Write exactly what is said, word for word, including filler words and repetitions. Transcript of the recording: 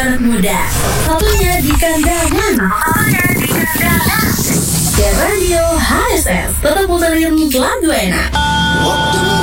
anak muda. Satunya di kandangan. Satunya di kandangan. Dan radio H S S tetap puterin lagu enak. Waktu